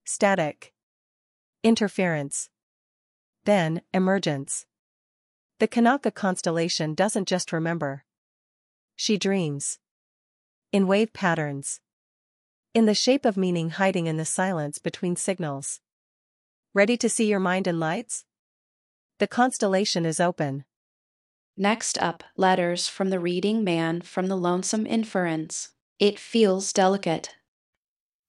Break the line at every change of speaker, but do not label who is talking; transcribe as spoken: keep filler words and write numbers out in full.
static, interference, then emergence. The Kanaka constellation doesn't just remember. She dreams. In wave patterns. In the shape of meaning hiding in the silence between signals. Ready to see your mind in lights? The constellation is open.
Next up, letters from the reading man from the lonesome inference. It feels delicate,